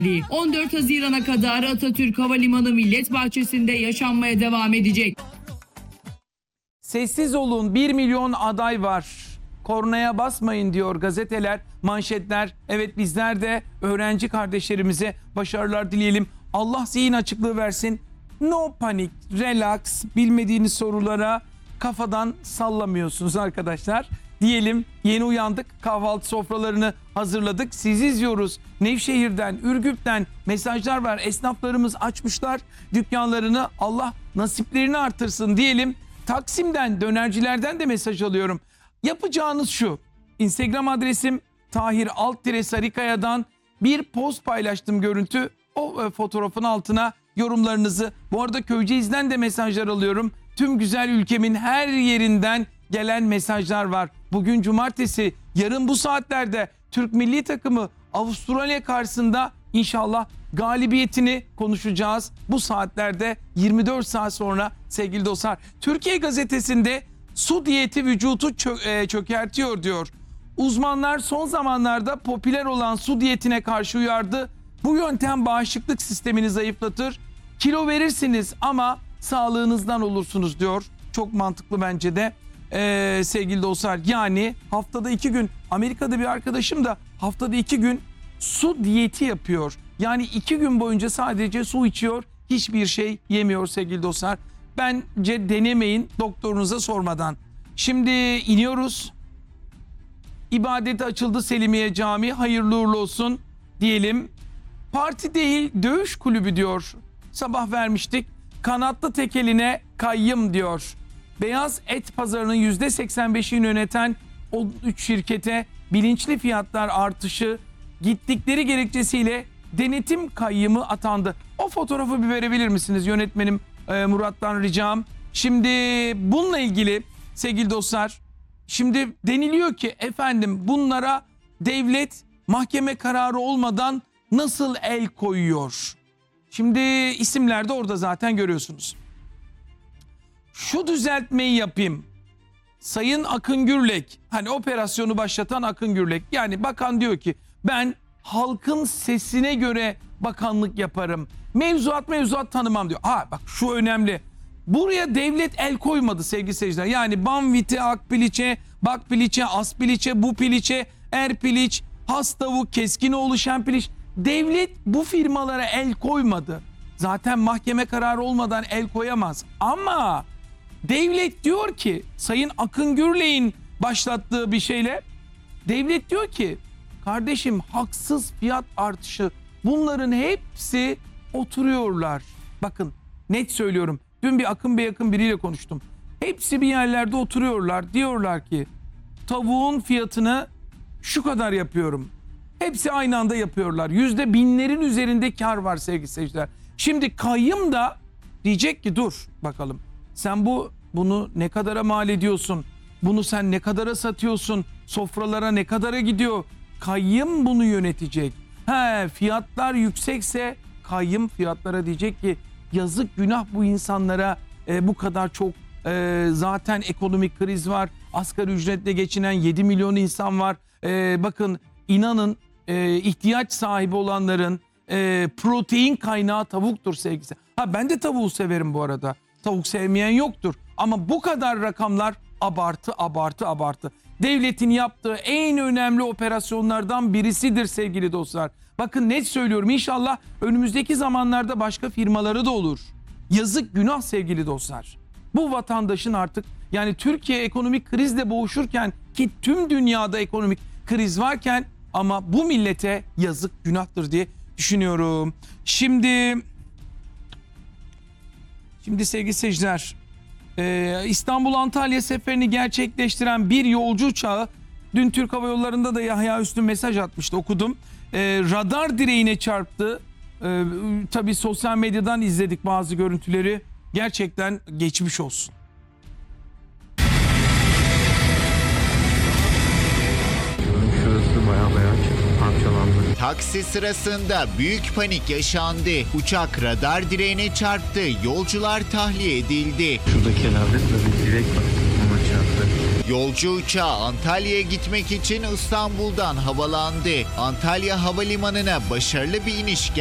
14 Haziran'a kadar Atatürk Havalimanı Millet Bahçesi'nde yaşanmaya devam edecek. Sessiz olun, 1 milyon aday var. Kornaya basmayın diyor gazeteler, manşetler. Evet, bizler de öğrenci kardeşlerimize başarılar dileyelim. Allah zihin açıklığı versin. No panik, relax, bilmediğiniz sorulara kafadan sallamıyorsunuz arkadaşlar. Diyelim, yeni uyandık, kahvaltı sofralarını hazırladık. Sizi izliyoruz. Nevşehir'den, Ürgüp'ten mesajlar var. Esnaflarımız açmışlar dükkanlarını. Allah nasiplerini artırsın diyelim. Taksim'den, dönercilerden de mesaj alıyorum. Yapacağınız şu: Instagram adresim Tahir Alt-Sarıkaya'dan bir post paylaştım, görüntü. O fotoğrafın altına yorumlarınızı. Bu arada Köyceğiz'den de mesajlar alıyorum. Tüm güzel ülkemin her yerinden gelen mesajlar var. Bugün cumartesi, yarın bu saatlerde Türk milli takımı Avustralya karşısında inşallah galibiyetini konuşacağız. Bu saatlerde 24 saat sonra sevgili dostlar. Türkiye Gazetesi'nde su diyeti vücudu çökertiyor diyor. Uzmanlar son zamanlarda popüler olan su diyetine karşı uyardı. Bu yöntem bağışıklık sistemini zayıflatır. Kilo verirsiniz ama sağlığınızdan olursunuz diyor. Çok mantıklı bence de sevgili dostlar. Yani haftada 2 gün, Amerika'da bir arkadaşım da haftada 2 gün su diyeti yapıyor. Yani 2 gün boyunca sadece su içiyor, hiçbir şey yemiyor sevgili dostlar. Bence denemeyin doktorunuza sormadan. Şimdi iniyoruz. İbadete açıldı Selimiye Camii. Hayırlı uğurlu olsun diyelim. Parti değil, dövüş kulübü diyor. Sabah vermiştik. Kanatlı tekeline kayyım diyor. Beyaz et pazarının %85'ini yöneten 13 şirkete bilinçli fiyatlar artışı gittikleri gerekçesiyle denetim kayyımı atandı. O fotoğrafı bir verebilir misiniz yönetmenim Murat'tan ricam. Şimdi bununla ilgili sevgili dostlar, şimdi deniliyor ki efendim bunlara devlet mahkeme kararı olmadan nasıl el koyuyor? Şimdi isimler de orada zaten görüyorsunuz. Şu düzeltmeyi yapayım. Sayın Akın Gürlek, hani operasyonu başlatan Akın Gürlek, yani bakan diyor ki ben halkın sesine göre bakanlık yaparım. Mevzuat tanımam diyor. Ha bak, şu önemli. Buraya devlet el koymadı sevgili seyirciler. Yani Banvit'e, Akpiliç'e, Bakpiliç'e, Aspiliç'e, Bupiliç'e, Erpiliç, Hastavuk, Keskinoğlu, Şempiliç. Devlet bu firmalara el koymadı. Zaten mahkeme kararı olmadan el koyamaz. Ama devlet diyor ki, Sayın Akın Gürlek'in başlattığı bir şeyle, devlet diyor ki kardeşim haksız fiyat artışı, bunların hepsi oturuyorlar. Bakın net söylüyorum. Dün bir Akın Bey yakın biriyle konuştum. Hepsi bir yerlerde oturuyorlar. Diyorlar ki tavuğun fiyatını şu kadar yapıyorum. Hepsi aynı anda yapıyorlar. %1000'lerin üzerinde kar var sevgili seyirciler. Şimdi kayyım da diyecek ki dur bakalım. Sen bunu ne kadara mal ediyorsun? Bunu sen ne kadara satıyorsun? Sofralara ne kadara gidiyor? Kayyım bunu yönetecek. Fiyatlar yüksekse kayyım fiyatlara diyecek ki yazık günah bu insanlara, bu kadar çok zaten ekonomik kriz var. Asgari ücretle geçinen 7 milyon insan var. Bakın inanın ihtiyaç sahibi olanların protein kaynağı tavuktur sevgisi. Ben de tavuğu severim bu arada. Tavuk sevmeyen yoktur. Ama bu kadar rakamlar abartı. Devletin yaptığı en önemli operasyonlardan birisidir sevgili dostlar. Bakın net söylüyorum, inşallah önümüzdeki zamanlarda başka firmaları da olur. Yazık günah sevgili dostlar. Bu vatandaşın artık, yani Türkiye ekonomik krizle boğuşurken, ki tüm dünyada ekonomik kriz varken, ama bu millete yazık günahtır diye düşünüyorum. Şimdi sevgili seyirciler, İstanbul-Antalya seferini gerçekleştiren bir yolcu uçağı, dün Türk Hava Yolları'nda da Yahya Üstün mesaj atmıştı, okudum. Radar direğine çarptı. Tabii sosyal medyadan izledik bazı görüntüleri. Gerçekten geçmiş olsun. Şurası bayağı parçalandı. Taksi sırasında büyük panik yaşandı. Uçak radar direğine çarptı. Yolcular tahliye edildi. Şurada kenarda bir direk var. Ona çarptı. Yolcu uçağı Antalya'ya gitmek için İstanbul'dan havalandı. Antalya Havalimanı'na başarılı bir iniş